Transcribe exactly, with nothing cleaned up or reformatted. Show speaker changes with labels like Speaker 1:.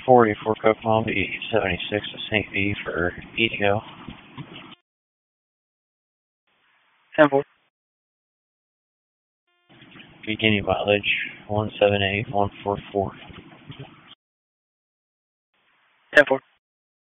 Speaker 1: forty for Kokomo, B seventy-six to Saint V for E T O.
Speaker 2: ten four.
Speaker 1: Beginning mileage one seven eight one four four.
Speaker 2: ten four.